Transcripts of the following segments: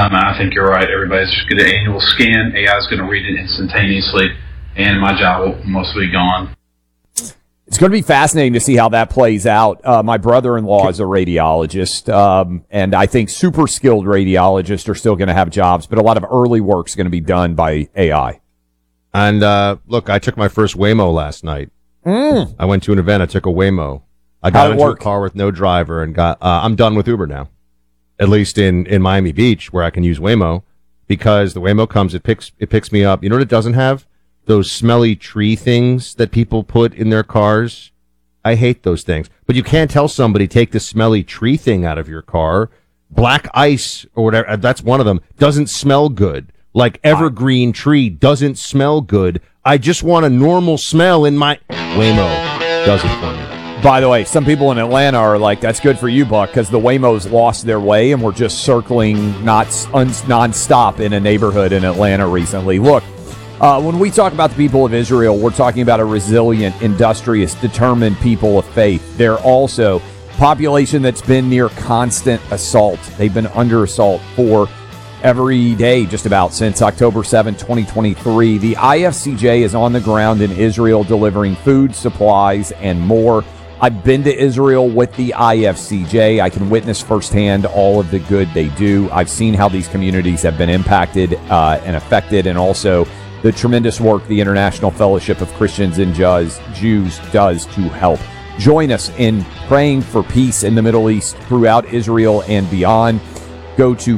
I think you're right. Everybody's just going to annual scan. AI is going to read it instantaneously, and my job will mostly be gone. It's going to be fascinating to see how that plays out. My brother-in-law is a radiologist, and I think super skilled radiologists are still going to have jobs, but a lot of early work is going to be done by AI. And look, I took my first Waymo last night. I went to an event. I took a Waymo. I got into a car with no driver and got. I'm done with Uber now, at least in Miami Beach, where I can use Waymo, because the Waymo comes, it picks me up. You know what it doesn't have? Those smelly tree things that people put in their cars. I hate those things. But you can't tell somebody, take the smelly tree thing out of your car. Black ice or whatever, that's one of them, doesn't smell good. Like evergreen tree doesn't smell good. I just want a normal smell in my... Waymo does it for me. By the way, some people in Atlanta are like, that's good for you, Buck, because the Waymos lost their way and were just circling nonstop in a neighborhood in Atlanta recently. Look, when we talk about the people of Israel, we're talking about a resilient, industrious, determined people of faith. They're also a population that's been near constant assault. They've been under assault for every day just about since October 7, 2023. The IFCJ is on the ground in Israel delivering food, supplies, and more. I've been to Israel with the IFCJ. I can witness firsthand all of the good they do. I've seen how these communities have been impacted and affected, and also the tremendous work the International Fellowship of Christians and Jews does to help. Join us in praying for peace in the Middle East, throughout Israel and beyond. Go to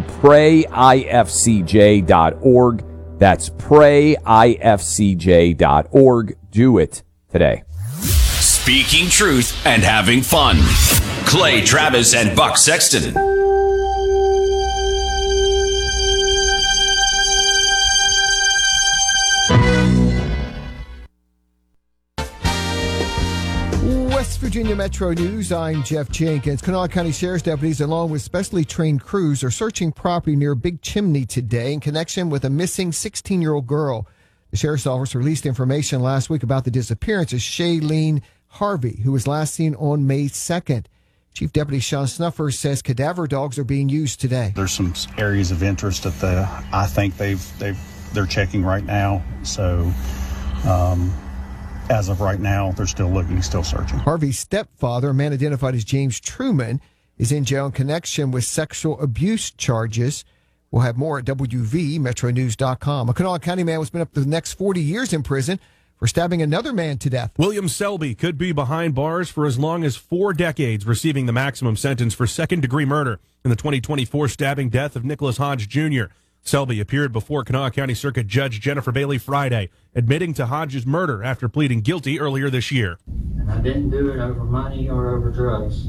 prayifcj.org. That's prayifcj.org. Do it today. Speaking truth and having fun. Clay Travis and Buck Sexton. West Virginia Metro News, I'm Jeff Jenkins. Kanawha County Sheriff's deputies, along with specially trained crews, are searching property near Big Chimney today in connection with a missing 16-year-old girl. The Sheriff's Office released information last week about the disappearance of Shailene Harvey, who was last seen on May 2nd. Chief Deputy Sean Snuffer says cadaver dogs are being used today. There's some areas of interest that I think they're checking right now. So, as of right now, they're still looking, still searching. Harvey's stepfather, a man identified as James Truman, is in jail in connection with sexual abuse charges. We'll have more at WVMetroNews.com. A Kanawha County man was been up to the next 40 years in prison for stabbing another man to death. William Selby could be behind bars for as long as 4 decades, receiving the maximum sentence for second-degree murder in the 2024 stabbing death of Nicholas Hodge Jr. Selby appeared before Kanawha County Circuit Judge Jennifer Bailey Friday, admitting to Hodge's murder after pleading guilty earlier this year. And I didn't do it over money or over drugs.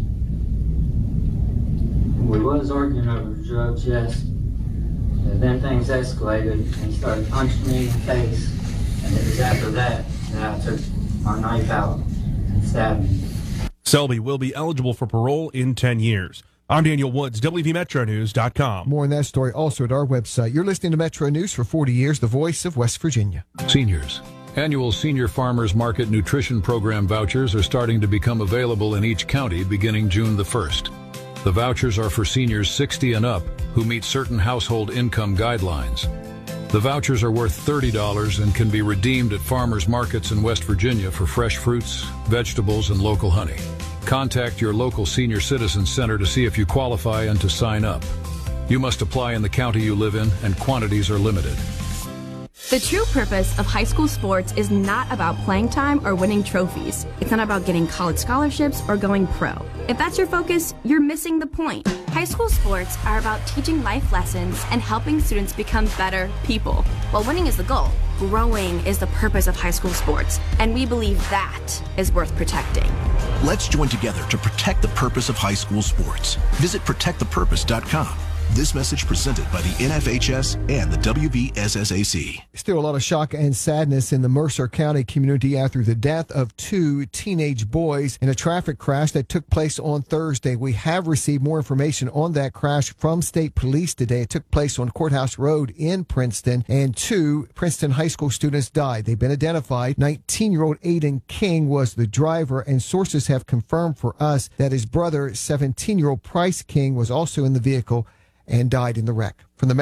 We was arguing over drugs, yes. And then things escalated and he started punching me in the face. And it was after that I took my knife out and stabbed him. Selby will be eligible for parole in 10 years. I'm Daniel Woods, WVMetroNews.com. More on that story also at our website. You're listening to Metro News for 40 years, the voice of West Virginia. Seniors. Annual Senior Farmers Market Nutrition Program vouchers are starting to become available in each county beginning June the 1st. The vouchers are for seniors 60 and up who meet certain household income guidelines. The vouchers are worth $30 and can be redeemed at farmers markets in West Virginia for fresh fruits, vegetables, and local honey. Contact your local senior citizen center to see if you qualify and to sign up. You must apply in the county you live in, and quantities are limited. The true purpose of high school sports is not about playing time or winning trophies. It's not about getting college scholarships or going pro. If that's your focus, you're missing the point. High school sports are about teaching life lessons and helping students become better people. While winning is the goal, growing is the purpose of high school sports, and we believe that is worth protecting. Let's join together to protect the purpose of high school sports. Visit protectthepurpose.com. This message presented by the NFHS and the WVSSAC. Still a lot of shock and sadness in the Mercer County community after the death of 2 teenage boys in a traffic crash that took place on Thursday. We have received more information on that crash from state police today. It took place on Courthouse Road in Princeton, and 2 Princeton high school students died. They've been identified. 19-year-old Aiden King was the driver, and sources have confirmed for us that his brother, 17-year-old Price King, was also in the vehicle and died in the wreck. From the